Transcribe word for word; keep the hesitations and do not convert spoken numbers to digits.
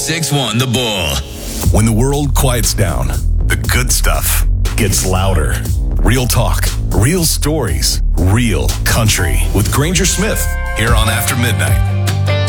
ninety-six point one The Bull. When the world quiets down, the good stuff gets louder. Real talk, real stories, real country. With Granger Smith, here on After Midnight.